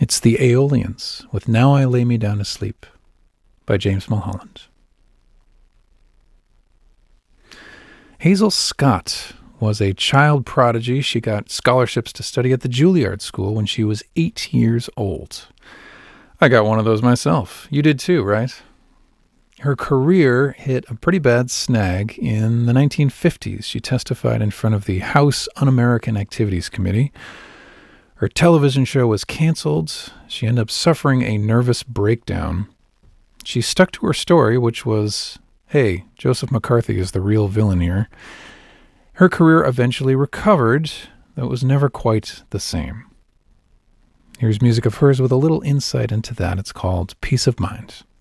It's the Aeolians with Now I Lay Me Down to Sleep by James Mulholland. Hazel Scott was a child prodigy. She got scholarships to study at the Juilliard School when she was 8 years old. I got one of those myself. You did too, right? Her career hit a pretty bad snag in the 1950s. She testified in front of the House Un-American Activities Committee. Her television show was canceled. She ended up suffering a nervous breakdown. She stuck to her story, which was, hey, Joseph McCarthy is the real villain here. Her career eventually recovered, though it was never quite the same. Here's music of hers with a little insight into that. It's called Peace of Mind.